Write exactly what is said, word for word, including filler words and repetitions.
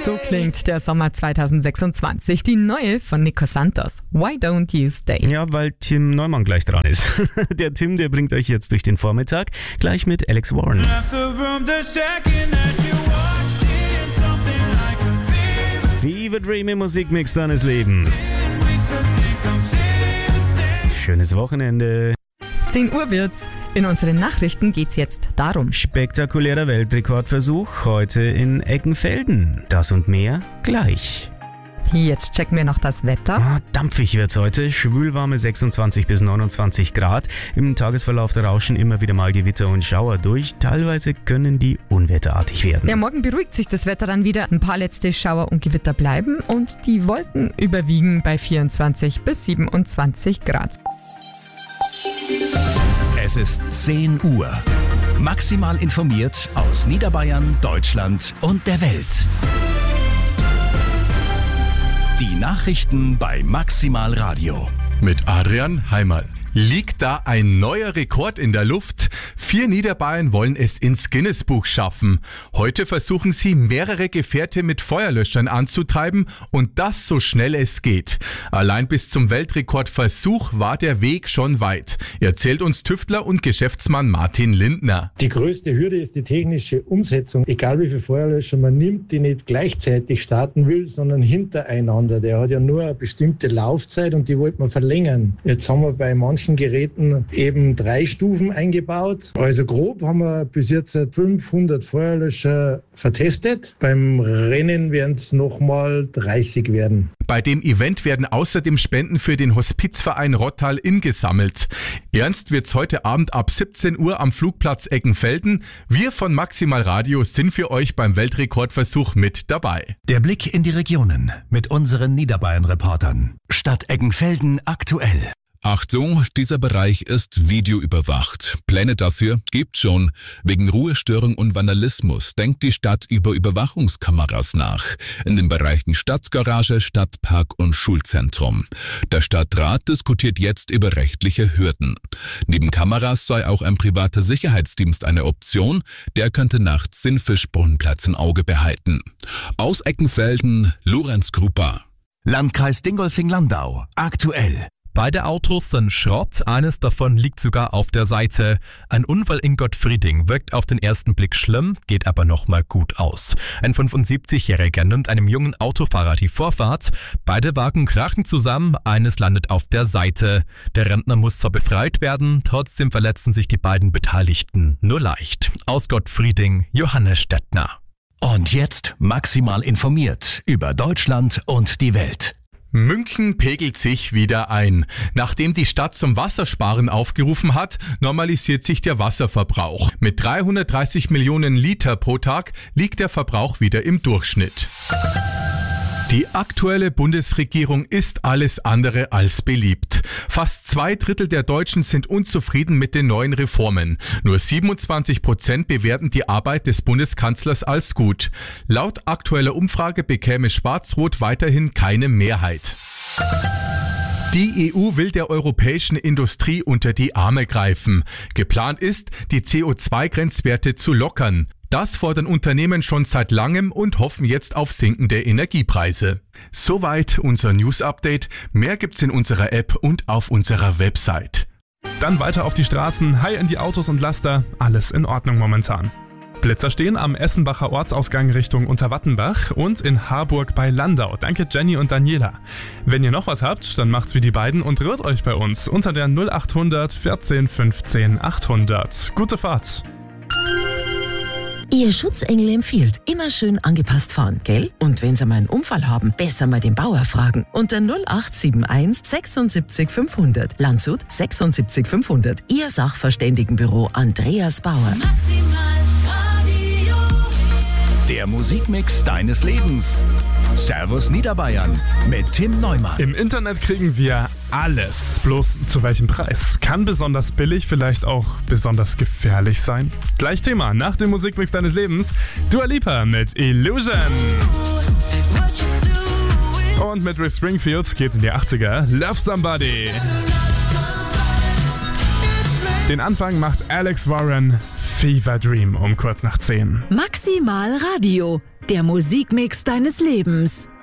So klingt der Sommer zweitausendsechsundzwanzig. Die neue von Nico Santos. Why don't you stay? Ja, weil Tim Neumann gleich dran ist. Der Tim, der bringt euch jetzt durch den Vormittag, gleich mit Alex Warren. Fever Dream im Musikmix deines Lebens. Schönes Wochenende. zehn Uhr wird's. In unseren Nachrichten geht's jetzt darum. Spektakulärer Weltrekordversuch heute in Eckenfelden. Das und mehr gleich. Jetzt checken wir noch das Wetter. Ah, dampfig wird's heute. Schwülwarme sechsundzwanzig bis neunundzwanzig Grad. Im Tagesverlauf da rauschen immer wieder mal Gewitter und Schauer durch. Teilweise können die unwetterartig werden. Ja, morgen beruhigt sich das Wetter dann wieder. Ein paar letzte Schauer und Gewitter bleiben und die Wolken überwiegen bei vierundzwanzig bis siebenundzwanzig Grad. Es ist zehn Uhr. Maximal informiert aus Niederbayern, Deutschland und der Welt. Die Nachrichten bei Maximal Radio. Mit Adrian Heimerl. Liegt da ein neuer Rekord in der Luft? Vier Niederbayern wollen es ins Guinness-Buch schaffen. Heute versuchen sie, mehrere Gefährte mit Feuerlöschern anzutreiben und das so schnell es geht. Allein bis zum Weltrekordversuch war der Weg schon weit, erzählt uns Tüftler und Geschäftsmann Martin Lindner. Die größte Hürde ist die technische Umsetzung. Egal wie viele Feuerlöscher man nimmt, die nicht gleichzeitig starten will, sondern hintereinander. Der hat ja nur eine bestimmte Laufzeit und die wollte man verlängern. Jetzt haben wir bei manchen Geräten eben drei Stufen eingebaut. Also grob haben wir bis jetzt fünfhundert Feuerlöscher vertestet. Beim Rennen werden es nochmal dreißig werden. Bei dem Event werden außerdem Spenden für den Hospizverein Rottal-Inn gesammelt. Ernst wird's heute Abend ab siebzehn Uhr am Flugplatz Eckenfelden. Wir von Maximal Radio sind für euch beim Weltrekordversuch mit dabei. Der Blick in die Regionen mit unseren Niederbayern-Reportern. Stadt Eckenfelden aktuell. Achtung, dieser Bereich ist videoüberwacht. Pläne dafür gibt schon. Wegen Ruhestörung und Vandalismus denkt die Stadt über Überwachungskameras nach. In den Bereichen Stadtgarage, Stadtpark und Schulzentrum. Der Stadtrat diskutiert jetzt über rechtliche Hürden. Neben Kameras sei auch ein privater Sicherheitsdienst eine Option. Der könnte nachts den Fischbrunnenplatz im Auge behalten. Aus Eckenfelden, Lorenz Grupper. Landkreis Dingolfing-Landau aktuell. Beide Autos sind Schrott, eines davon liegt sogar auf der Seite. Ein Unfall in Gottfrieding wirkt auf den ersten Blick schlimm, geht aber nochmal gut aus. Ein fünfundsiebzigjähriger nimmt einem jungen Autofahrer die Vorfahrt. Beide Wagen krachen zusammen, eines landet auf der Seite. Der Rentner muss zwar befreit werden, trotzdem verletzen sich die beiden Beteiligten nur leicht. Aus Gottfrieding, Johannes Stettner. Und jetzt maximal informiert über Deutschland und die Welt. München pegelt sich wieder ein. Nachdem die Stadt zum Wassersparen aufgerufen hat, normalisiert sich der Wasserverbrauch. Mit dreihundertdreißig Millionen Liter pro Tag liegt der Verbrauch wieder im Durchschnitt. Die aktuelle Bundesregierung ist alles andere als beliebt. Fast zwei Drittel der Deutschen sind unzufrieden mit den neuen Reformen. Nur siebenundzwanzig Prozent bewerten die Arbeit des Bundeskanzlers als gut. Laut aktueller Umfrage bekäme Schwarz-Rot weiterhin keine Mehrheit. Die E U will der europäischen Industrie unter die Arme greifen. Geplant ist, die C O zwei Grenzwerte zu lockern. Das fordern Unternehmen schon seit langem und hoffen jetzt auf sinkende Energiepreise. Soweit unser News-Update. Mehr gibt's in unserer App und auf unserer Website. Dann weiter auf die Straßen, High in die Autos und Laster, alles in Ordnung momentan. Blitzer stehen am Essenbacher Ortsausgang Richtung Unterwattenbach und in Harburg bei Landau. Danke Jenny und Daniela. Wenn ihr noch was habt, dann macht's wie die beiden und rührt euch bei uns unter der null achthundert vierzehn fünfzehn achthundert. Gute Fahrt! Ihr Schutzengel empfiehlt, immer schön angepasst fahren, gell? Und wenn Sie mal einen Unfall haben, besser mal den Bauer fragen. Unter null acht sieben eins sechsundsiebzig fünfhundert. Landshut sechsundsiebzig fünfhundert. Ihr Sachverständigenbüro Andreas Bauer. Der Musikmix deines Lebens. Servus Niederbayern mit Tim Neumann. Im Internet kriegen wir alles. Bloß zu welchem Preis? Kann besonders billig vielleicht auch besonders gefährlich sein? Gleich Thema nach dem Musikmix deines Lebens. Dua Lipa mit Illusion. Und mit Rick Springfield geht's in die achtziger. Love Somebody. Den Anfang macht Alex Warren. Fever Dream um kurz nach zehn. Maximal Radio. der Musikmix deines Lebens.